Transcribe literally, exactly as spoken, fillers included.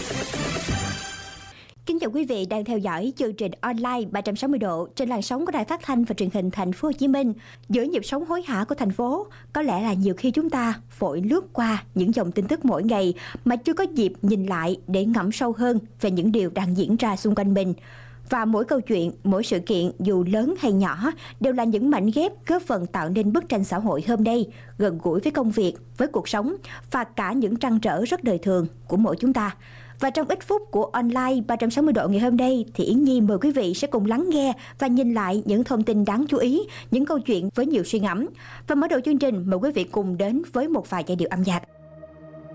Kính chào quý vị đang theo dõi chương trình online ba trăm sáu mươi độ trên làn sóng của Đài Phát thanh và Truyền hình Thành phố Hồ Chí Minh. Giữa nhịp sống hối hả của thành phố, có lẽ là nhiều khi chúng ta vội lướt qua những dòng tin tức mỗi ngày mà chưa có dịp nhìn lại để ngẫm sâu hơn về những điều đang diễn ra xung quanh mình. Và mỗi câu chuyện, mỗi sự kiện dù lớn hay nhỏ đều là những mảnh ghép góp phần tạo nên bức tranh xã hội hôm nay, gần gũi với công việc, với cuộc sống và cả những trăn trở rất đời thường của mỗi chúng ta. Và trong ít phút của online ba trăm sáu mươi độ ngày hôm nay thì Yến Nhi mời quý vị sẽ cùng lắng nghe và nhìn lại những thông tin đáng chú ý, những câu chuyện với nhiều suy ngẫm. Và mở đầu chương trình mời quý vị cùng đến với một vài giai điệu âm nhạc.